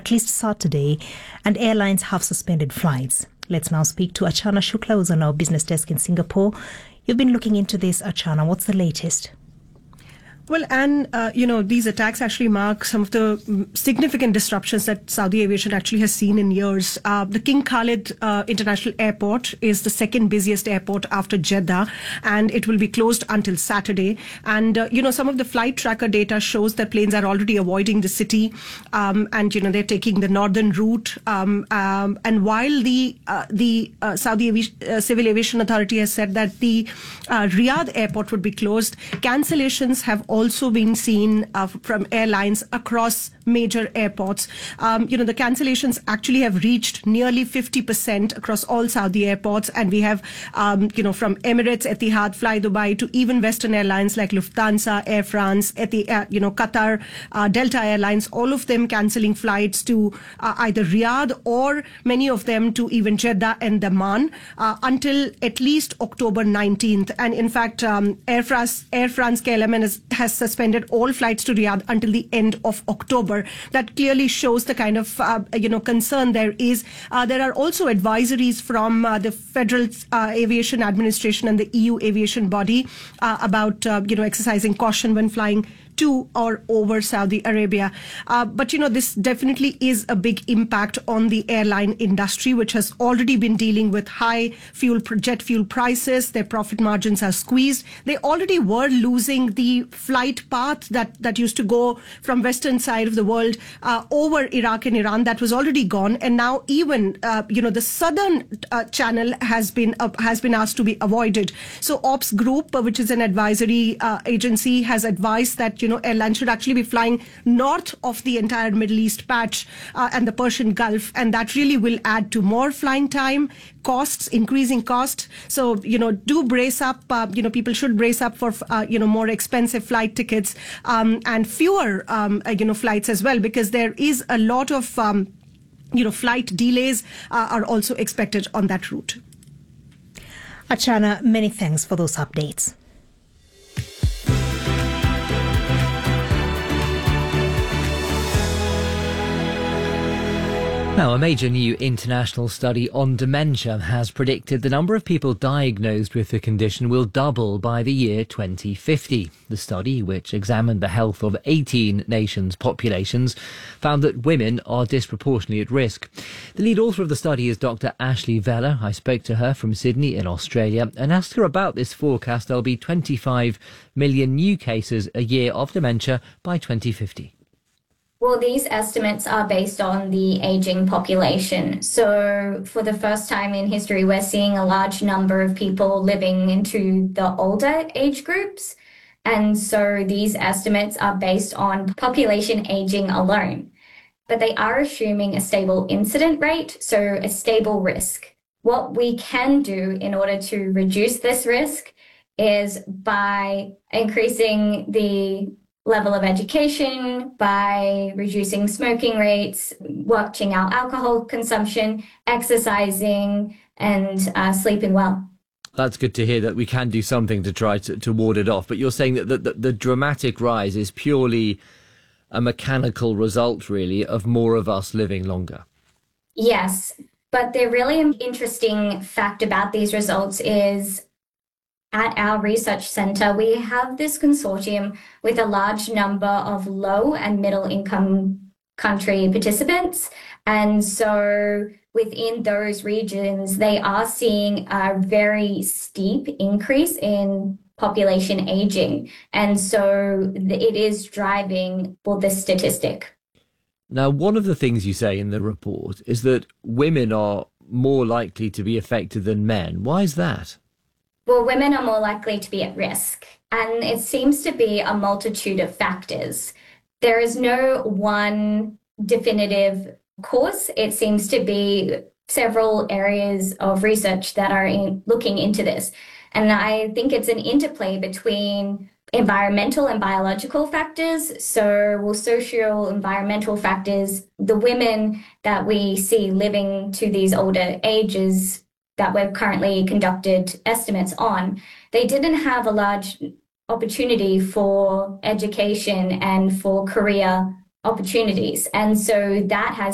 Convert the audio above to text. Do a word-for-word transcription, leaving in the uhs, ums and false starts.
at least Saturday, and airlines have suspended flights. Let's now speak to Achana Shukla, who's on our business desk in Singapore. You've been looking into this, Achana. What's the latest? Well, and, uh, you know, these attacks actually mark some of the significant disruptions that Saudi aviation actually has seen in years. Uh, the King Khalid uh, International Airport is the second busiest airport after Jeddah, and it will be closed until Saturday. And, uh, you know, some of the flight tracker data shows that planes are already avoiding the city, um, and, you know, they're taking the northern route. Um, um, and while the uh, the uh, Saudi Avi- uh, Civil Aviation Authority has said that the uh, Riyadh airport would be closed, cancellations have also been seen uh, from airlines across major airports. Um, you know, the cancellations actually have reached nearly fifty percent across all Saudi airports. And we have, um, you know, from Emirates, Etihad, Fly Dubai, to even Western airlines like Lufthansa, Air France, Eti- uh, you know, Qatar, uh, Delta Airlines, all of them cancelling flights to uh, either Riyadh or many of them to even Jeddah and Daman uh, until at least October nineteenth. And in fact, um, Air France, Air France K L M has, has suspended all flights to Riyadh until the end of October. That clearly shows the kind of, uh, you know, concern there is. Uh, there are also advisories from uh, the Federal uh, Aviation Administration and the E U aviation body uh, about, uh, you know, exercising caution when flying to or over Saudi Arabia. Uh, but, you know, this definitely is a big impact on the airline industry, which has already been dealing with high fuel, jet fuel prices. Their profit margins are squeezed. They already were losing the flight path that, that used to go from western side of the world uh, over Iraq and Iran. That was already gone. And now even, uh, you know, the southern uh, channel has been uh, has been asked to be avoided. So Ops Group, uh, which is an advisory uh, agency, has advised that, you know, airlines should actually be flying north of the entire Middle East patch uh, and the Persian Gulf. And that really will add to more flying time, costs, increasing cost. So, you know, do brace up. Uh, you know, people should brace up for, uh, you know, more expensive flight tickets um, and fewer, um, uh, you know, flights as well, because there is a lot of, um, you know, flight delays uh, are also expected on that route. Achana, many thanks for those updates. Now, a major new international study on dementia has predicted the number of people diagnosed with the condition will double by the year twenty fifty. The study, which examined the health of eighteen nations' populations, found that women are disproportionately at risk. The lead author of the study is Doctor Ashley Vella. I spoke to her from Sydney in Australia and asked her about this forecast. There'll be twenty-five million new cases a year of dementia by twenty fifty. Well, these estimates are based on the aging population. So for the first time in history, we're seeing a large number of people living into the older age groups. And so these estimates are based on population aging alone. But they are assuming a stable incident rate, so a stable risk. What we can do in order to reduce this risk is by increasing the level of education, by reducing smoking rates, watching our alcohol consumption, exercising, and uh, sleeping well. That's good to hear that we can do something to try to, to ward it off. But you're saying that the, the, the dramatic rise is purely a mechanical result, really, of more of us living longer. Yes, but the really interesting fact about these results is at our research centre, we have this consortium with a large number of low and middle income country participants. And so within those regions, they are seeing a very steep increase in population aging. And so it is driving well, this statistic. Now, one of the things you say in the report is that women are more likely to be affected than men. Why is that? Well, women are more likely to be at risk, and it seems to be a multitude of factors. There is no one definitive cause. It seems to be several areas of research that are in, looking into this. And I think it's an interplay between environmental and biological factors. So, well, social environmental factors, the women that we see living to these older ages that we've currently conducted estimates on, they didn't have a large opportunity for education and for career opportunities. And so that has